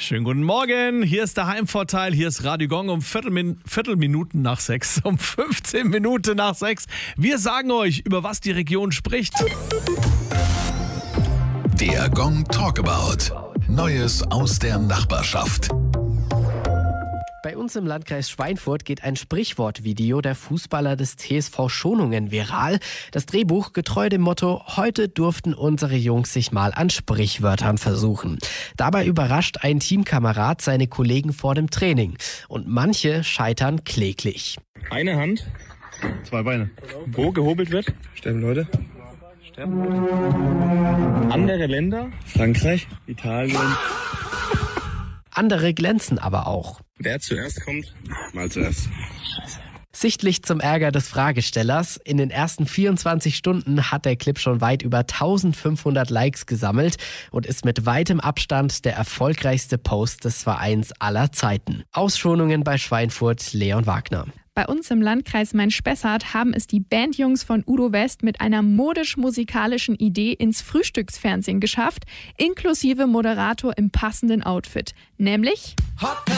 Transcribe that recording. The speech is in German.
Schönen guten Morgen, hier ist der Heimvorteil, hier ist Radio Gong um Viertelminuten nach 6, um 15 Minuten nach 6. Wir sagen euch, über was die Region spricht. Der Gong Talkabout. Neues aus der Nachbarschaft. Bei uns im Landkreis Schweinfurt geht ein Sprichwortvideo der Fußballer des TSV Schonungen viral. Das Drehbuch getreu dem Motto, heute durften unsere Jungs sich mal an Sprichwörtern versuchen. Dabei überrascht ein Teamkamerad seine Kollegen vor dem Training. Und manche scheitern kläglich. Eine Hand, 2 Beine. wo gehobelt wird. Sterben Leute. Andere Länder. Frankreich. Italien. Andere glänzen aber auch. Wer zuerst kommt. Mal zuerst. Sichtlich zum Ärger des Fragestellers. In den ersten 24 Stunden hat der Clip schon weit über 1500 Likes gesammelt und ist mit weitem Abstand der erfolgreichste Post des Vereins aller Zeiten. Ausschonungen bei Schweinfurt, Leon Wagner. Bei uns im Landkreis Main-Spessart haben es die Bandjungs von Udo West mit einer modisch-musikalischen Idee ins Frühstücksfernsehen geschafft, inklusive Moderator im passenden Outfit, nämlich